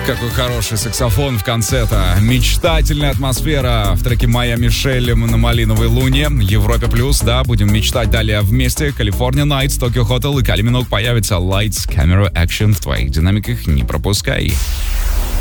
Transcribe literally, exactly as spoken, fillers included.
Какой хороший саксофон в конце-то. Мечтательная атмосфера в треке «Моя Мишель» на малиновой луне. Европе плюс, да, будем мечтать далее вместе. California Nights, Tokyo Hotel и Kylie Minogue появится. Lights, Camera, Action в твоих динамиках не пропускай.